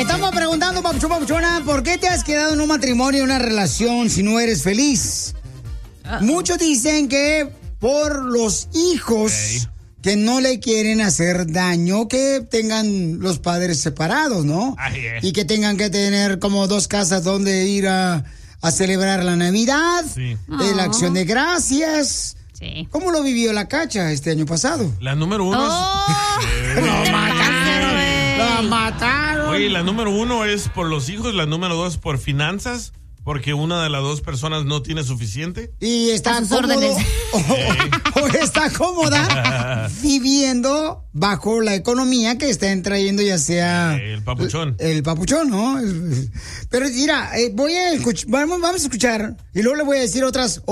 Estamos preguntando, papuchona, ¿por qué te has quedado en un matrimonio, en una relación, si no eres feliz? Muchos dicen que por los hijos que no le quieren hacer daño, que tengan los padres separados, ¿no? Y que tengan que tener como 2 casas donde ir a celebrar la Navidad, la Acción de Gracias. Sí. ¿Cómo lo vivió la Cacha este año pasado? La número 1 ¡Lo mataron! Oye, la número 1 es por los hijos, la número 2 por finanzas, porque una de las 2 personas no tiene suficiente. Y está cómodo o está cómoda viviendo bajo la economía que están trayendo, ya sea el papuchón. El papuchón, ¿no? Pero mira, vamos a escuchar y luego le voy a decir otras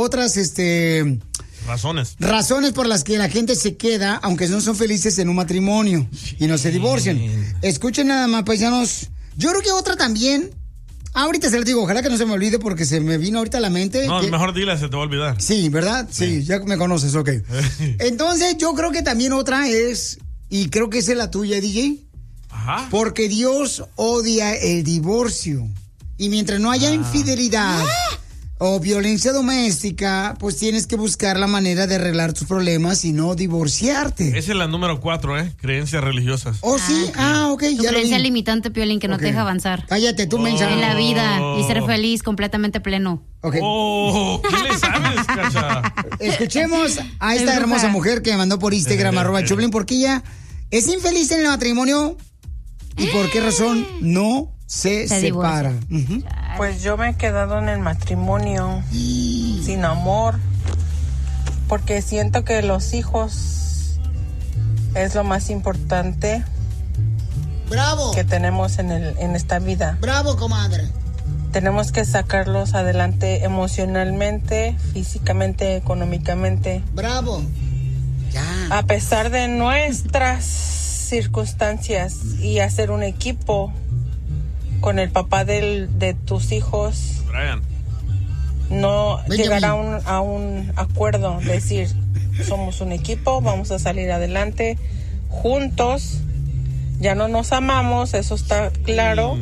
razones por las que la gente se queda, aunque no son felices en un matrimonio y no se divorcian. Escuchen nada más, paisanos. Yo creo que otra también. Ahorita se les digo, ojalá que no se me olvide porque se me vino ahorita a la mente. No, mejor dile, se te va a olvidar. Sí, ¿verdad? Sí, ya me conoces, ok. Entonces, yo creo que también otra es, y creo que esa es la tuya, DJ. Ajá. Porque Dios odia el divorcio. Y mientras no haya infidelidad o violencia doméstica, pues tienes que buscar la manera de arreglar tus problemas y no divorciarte. Esa es la número 4, creencias religiosas. ¿Oh, sí? Ok, tu ya lo vi. creencia limitante, Piolín, que no te deja avanzar. Cállate, tú, mensa. En la vida y ser feliz, completamente pleno. Okay. ¿Qué le sabes, Cacha? Escuchemos a esta hermosa mujer que me mandó por Instagram, @Choplin, porque ella es infeliz en el matrimonio y por qué razón no se separa. Pues yo me he quedado en el matrimonio sin amor porque siento que los hijos es lo más importante que tenemos en esta vida. Bravo, comadre. Tenemos que sacarlos adelante emocionalmente, físicamente, económicamente. Bravo. Ya. A pesar de nuestras circunstancias y hacer un equipo con el papá de tus hijos, Brian. No llegar a un acuerdo, decir, somos un equipo, vamos a salir adelante juntos, ya no nos amamos, eso está claro,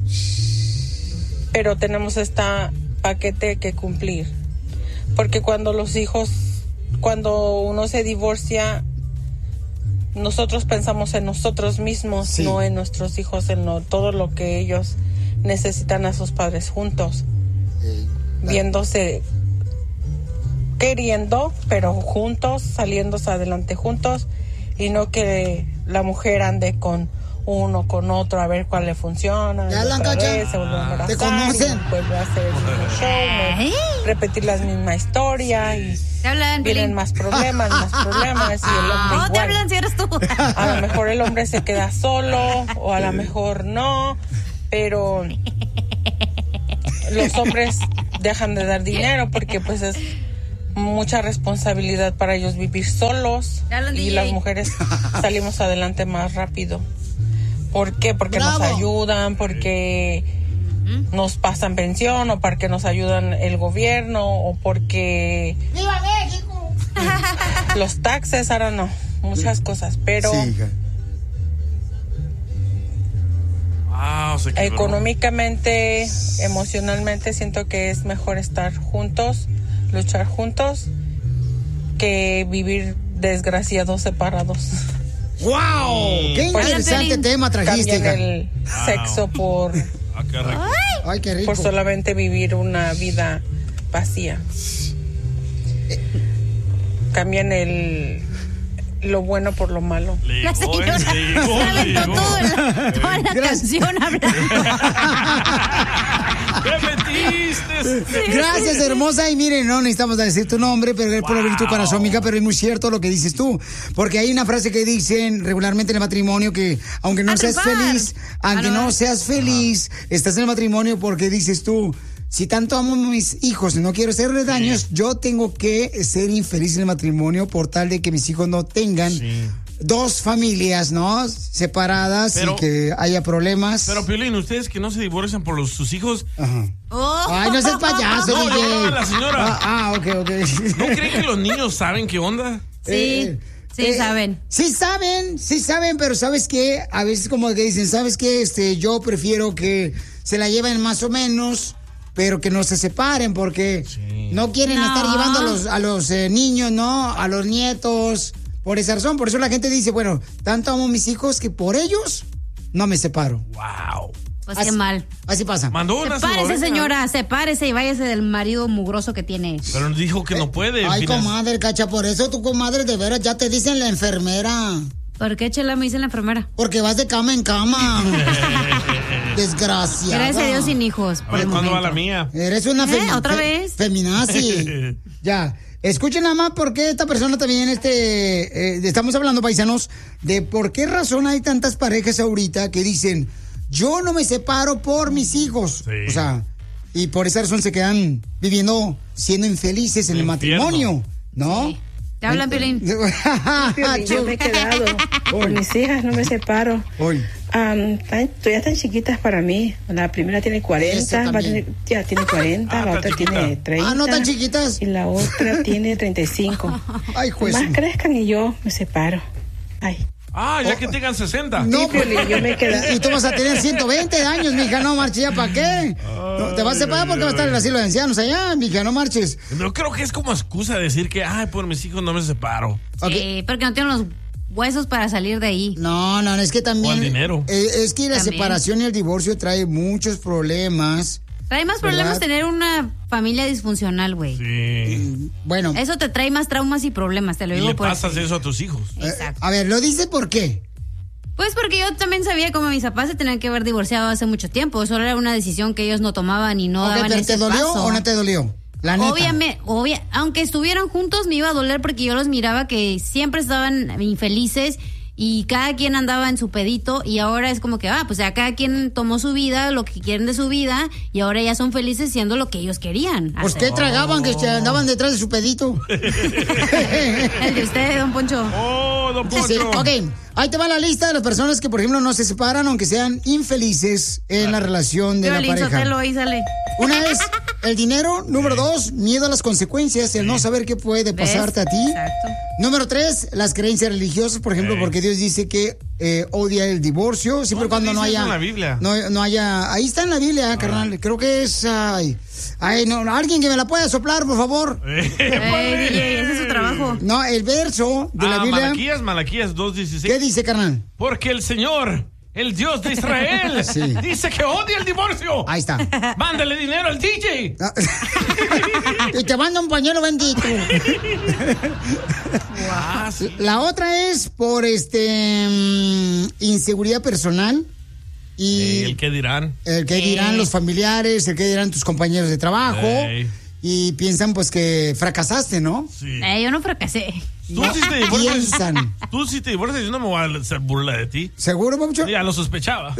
pero tenemos este paquete que cumplir, porque cuando uno se divorcia, nosotros pensamos en nosotros mismos, no en nuestros hijos, en todo lo que ellos necesitan a sus padres juntos, viéndose, queriendo, pero juntos, saliéndose adelante juntos, y no que la mujer ande con uno, con otro, a ver cuál le funciona. Ya la Cacha, ¿te conocen? Vuelve a hacer el mismo show, repetir la misma historia y vienen más problemas y el hombre igual. Te hablan si eres tú. A lo mejor el hombre se queda solo o a lo mejor no, pero los hombres dejan de dar dinero porque pues es mucha responsabilidad para ellos vivir solos y las mujeres salimos adelante más rápido. ¿Por qué? Porque nos ayudan, porque nos pasan pensión, o porque nos ayudan el gobierno, o porque ¡Viva México! Los taxes, ahora no, muchas cosas, pero económicamente, emocionalmente siento que es mejor estar juntos, luchar juntos, que vivir desgraciados separados. ¡Wow! ¡Qué interesante tema trajiste! Cambian el sexo por... qué rico. Ay, qué rico. Por solamente vivir una vida vacía. Cambian lo bueno por lo malo. La señora toda la canción hablando. ¿Qué metiste? Gracias, hermosa. Y miren, no necesitamos decir tu nombre, pero es por abrir tu corazón, amiga, pero es muy cierto lo que dices tú. Porque hay una frase que dicen regularmente en el matrimonio que aunque no seas feliz, estás en el matrimonio porque dices tú, si tanto amo a mis hijos y no quiero hacerles daños, yo tengo que ser infeliz en el matrimonio por tal de que mis hijos no tengan dos familias, ¿no? Separadas y que haya problemas. Pero, Piolín, ustedes que no se divorcian por sus hijos. Ajá. Ay, no seas payaso, no, la señora. Ok. ¿No creen que los niños saben qué onda? Sí. Sí, saben. Sí saben, pero ¿sabes qué? A veces como que dicen, ¿sabes qué? Yo prefiero que se la lleven más o menos, pero que no se separen, porque no quieren estar llevando a los niños, ¿no? A los nietos, por esa razón. Por eso la gente dice, bueno, tanto amo a mis hijos que por ellos no me separo. Wow. Pues qué mal. Así pasa. Mandó una sepárese, señora, sepárese y váyase del marido mugroso que tiene. Pero nos dijo que no puede. Ay, comadre, Cacha, por eso tu comadre de veras ya te dicen la enfermera. ¿Por qué, Chela, me dice la enfermera? Porque vas de cama en cama. Desgraciada. Gracias a Dios sin hijos. A ver, ¿cuándo va la mía? Eres una ¿otra vez? Feminazi. Ya. Escuchen nada más por qué esta persona también, estamos hablando, paisanos, de por qué razón hay tantas parejas ahorita que dicen, yo no me separo por mis hijos. Sí. O sea, y por esa razón se quedan viviendo, siendo infelices en el matrimonio, ¿no? Sí. ¿Te hablan, Piolín? Yo me he quedado por mis hijas, no me separo. Todavía están chiquitas para mí. La primera tiene 40, ya tiene 40, la otra tiene 30. No tan chiquitas. Y la otra tiene 35. Ay, juez. Más crezcan y yo me separo. Ay. Ya que tengan 60. No, Piolín, yo me quedé. Y tú vas a tener 120 años, mija, no marches ya, ¿para qué? No, te vas a separar porque va a estar en el asilo de ancianos allá, mija, no marches. No creo que es como excusa decir que, por mis hijos no me separo. Sí, porque no tienen los huesos para salir de ahí. No, es que también. O el dinero. Es que la separación y el divorcio trae muchos problemas. Trae más problemas tener una familia disfuncional, güey. Sí. Bueno. Eso te trae más traumas y problemas, te lo digo. Y le pasas eso a tus hijos. Exacto. A ver, ¿lo dices por qué? Pues porque yo también sabía cómo mis papás se tenían que haber divorciado hace mucho tiempo. Solo era una decisión que ellos no tomaban y no daban ese ¿Te dolió paso. o no te dolió? La neta. Aunque estuvieran juntos me iba a doler porque yo los miraba que siempre estaban infelices y cada quien andaba en su pedito y ahora es como que, pues ya cada quien tomó su vida, lo que quieren de su vida y ahora ya son felices siendo lo que ellos querían. ¿Pues qué tragaban que andaban detrás de su pedito? El de usted, don Poncho. Don Poncho. Sí, ok, ahí te va la lista de las personas que, por ejemplo, no se separan aunque sean infelices en la relación de la pareja. Sotelo, ahí sale. Una es el dinero. Número 2, miedo a las consecuencias, el no saber qué puede pasarte a ti. Exacto. Número 3, las creencias religiosas, por ejemplo, porque Dios dice que odia el divorcio, siempre cuando no haya. En la Biblia? No haya. Ahí está en la Biblia, carnal. Creo que es. Alguien que me la pueda soplar, por favor. DJ, ese es su trabajo. No, el verso de la Biblia. Malaquías 2:16. ¿Qué dice, carnal? Porque el Señor, el Dios de Israel, dice que odia el divorcio. Ahí está. Mándale dinero al DJ. Y te manda un pañuelo bendito. Sí. La otra es por inseguridad personal. Y el que dirán. El que dirán los familiares, el que dirán tus compañeros de trabajo. Y piensan pues que fracasaste, ¿no? Sí. Yo no fracasé. Tú sí te divorcias. Piensan. Tú sí te divorcias, yo no me voy a hacer burla de ti. ¿Seguro, Papucho? Ya lo sospechaba.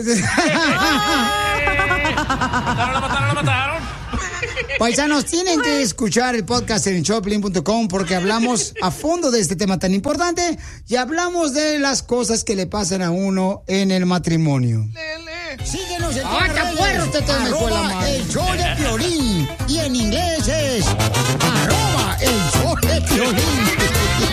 Lo mataron. Paisanos, tienen que escuchar el podcast en Choplin.com porque hablamos a fondo de este tema tan importante y hablamos de las cosas que le pasan a uno en el matrimonio. Síguenos en el show de Piolín y en inglés es @el show de Piolín.